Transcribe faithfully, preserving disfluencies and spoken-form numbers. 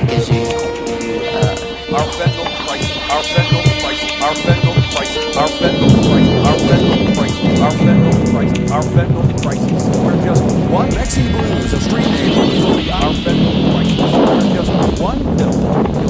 gives you, uh, Our fentanyl prices, our fentanyl prices, our fentanyl prices, our fentanyl prices, our fentanyl prices, our fentanyl prices, our fentanyl prices. We're just one. Lexi Blues, a street name for the phony Our fentanyl prices. We're just one pill.